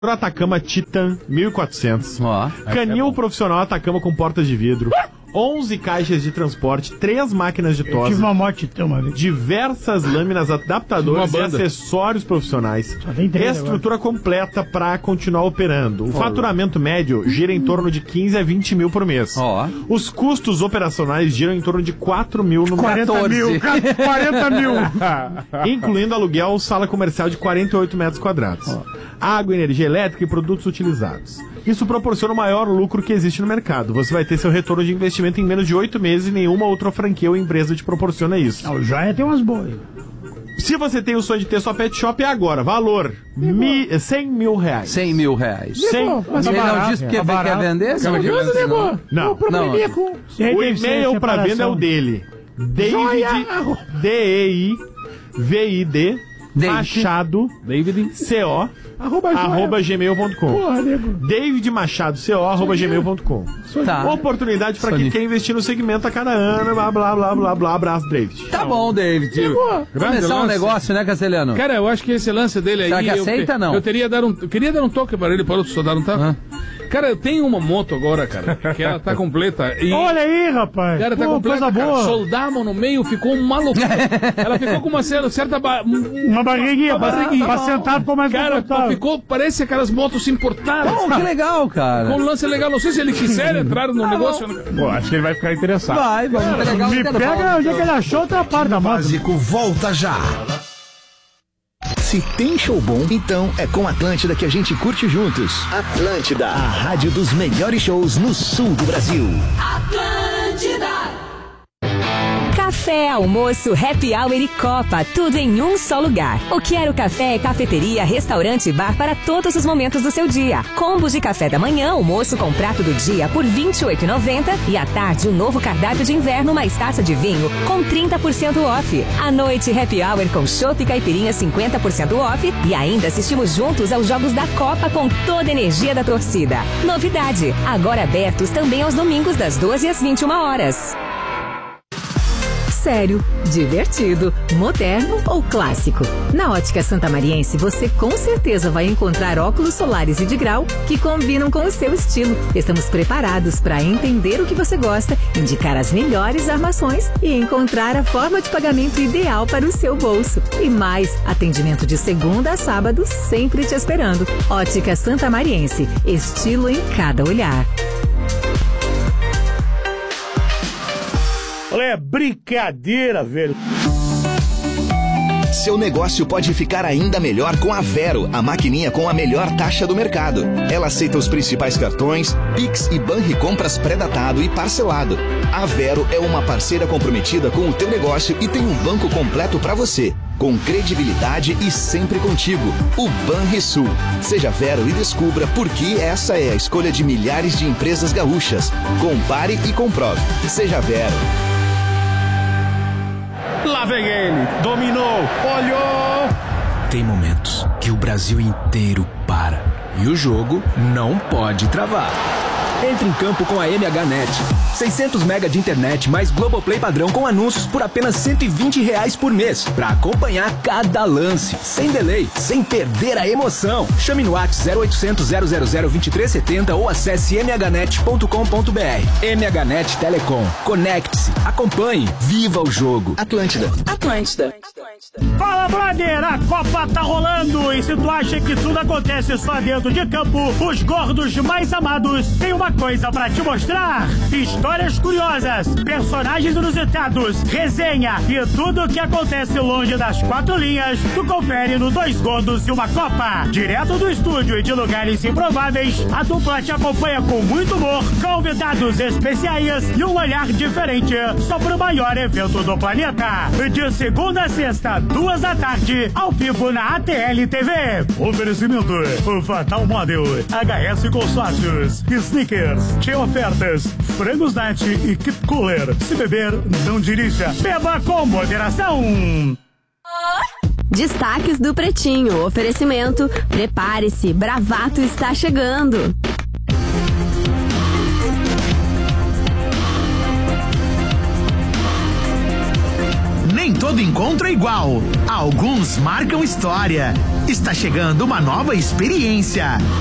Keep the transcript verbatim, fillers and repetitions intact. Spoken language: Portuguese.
Atacama Titan mil e quatrocentos. Ó, Canil é profissional Atacama com portas de vidro. onze caixas de transporte, três máquinas de Eu tosa. tive uma moto Titan uma vez. Diversas lâminas, adaptadores Uma e banda. acessórios profissionais. Só tem três Estrutura completa para continuar operando. O faturamento médio gira em torno de quinze a vinte mil por mês. Ó. Os custos operacionais giram em torno de quatro mil no mês. quarenta mil. quarenta mil. Incluindo aluguel, sala comercial de quarenta e oito metros quadrados. Água, energia elétrica e produtos utilizados. Isso proporciona o maior lucro que existe no mercado. Você vai ter seu retorno de investimento em menos de oito meses e nenhuma outra franquia ou empresa te proporciona isso. Ah, o Joia tem umas boas. Se você tem o sonho de ter sua pet shop, é agora. Valor, mi, cem mil reais. cem mil reais. cem Mas Ele tá não barato, disse porque tá quer barato. vender? Você não disse? Não. Não. O probleminha Não. com... O e-mail pra venda é o dele. David, D E I V I D, David. Machado, David. C O, Arroba, joia. arroba gmail ponto com. Porra, nego. David Machado, C O, arroba gmail ponto com. Tá. Oportunidade pra Sony. quem quer investir no segmento a cada ano, blá, blá, blá, blá, blá, abraço, David. Tá bom, David. Grande Começar um lance. negócio, né, Castelhano? Cara, eu acho que esse lance dele aí... Será que eu aceita, te- não? Eu, teria dar um, eu queria dar um toque para ele, para outro soldado, não tá? Cara, eu tenho uma moto agora, cara, que ela tá completa e... Olha aí, rapaz. Cara, tá Pô, completa, coisa cara. boa. Soldamos no meio, ficou uma loucura. Ela ficou com uma certa... certa ba... Uma barriguinha, Uma pra, barriguinha. pra sentar ficou mais Cara, confortável. ficou... Parece aquelas motos importadas. Pô, que legal, cara. Com um lance legal. Não sei se ele quiser entrar no negócio... Pô, acho que ele vai ficar interessado. Vai, vamos entregar o Me pega onde é que ele achou outra parte da moto. Básico volta já. Se tem show bom, então é com Atlântida que a gente curte juntos. Atlântida, a rádio dos melhores shows no sul do Brasil. Café, almoço, happy hour e copa, tudo em um só lugar. O Quero Café é cafeteria, restaurante e bar para todos os momentos do seu dia. Combos de café da manhã, almoço com prato do dia por vinte e oito reais e noventa centavos e à tarde um novo cardápio de inverno mais taça de vinho com trinta por cento off. À noite, happy hour com chopp e caipirinha cinquenta por cento off e ainda assistimos juntos aos jogos da Copa com toda a energia da torcida. Novidade, agora abertos também aos domingos das doze às vinte e uma horas. Sério, divertido, moderno ou clássico? Na Ótica Santamariense você com certeza vai encontrar óculos solares e de grau que combinam com o seu estilo. Estamos preparados para entender o que você gosta, indicar as melhores armações e encontrar a forma de pagamento ideal para o seu bolso. E mais, atendimento de segunda a sábado sempre te esperando. Ótica Santamariense, estilo em cada olhar. Olha, é brincadeira, velho. Seu negócio pode ficar ainda melhor com a Vero, a maquininha com a melhor taxa do mercado. Ela aceita os principais cartões, Pix e Banricompras pré-datado e parcelado. A Vero é uma parceira comprometida com o teu negócio e tem um banco completo para você, com credibilidade e sempre contigo. O Banrisul. Seja Vero e descubra por que essa é a escolha de milhares de empresas gaúchas. Compare e comprove. Seja Vero. Lá vem ele, dominou, olhou. Tem momentos que o Brasil inteiro para e o jogo não pode travar. Entre em campo com a M H Net. seiscentos mega de internet mais Globoplay padrão com anúncios por apenas cento e vinte reais por mês. Pra acompanhar cada lance, sem delay, sem perder a emoção. Chame no WhatsApp zero oitocentos, zero zero zero, vinte e três setenta ou acesse m h net ponto com ponto b r. M H Net Telecom. Conecte-se, acompanhe, viva o jogo. Atlântida. Atlântida. Fala, brother! A Copa tá rolando e se tu acha que tudo acontece só dentro de campo, os gordos mais amados têm uma coisa pra te mostrar. Histórias curiosas, personagens inusitados, resenha e tudo que acontece longe das quatro linhas, tu confere no Dois Gordos e uma Copa. Direto do estúdio e de lugares improváveis, a dupla te acompanha com muito humor, convidados especiais e um olhar diferente sobre o maior evento do planeta. De segunda a sexta, duas da tarde, ao vivo na A T L T V. Oferecimento: Fatal Model, H S Consórcios, Snickers, Tchê Ofertas, Frangos Nat e Keep Cooler. Se beber, não dirija. Beba com moderação. Destaques do Pretinho. Oferecimento: prepare-se, Bravato está chegando. Nem todo encontro é igual. Alguns marcam história. Está chegando uma nova experiência.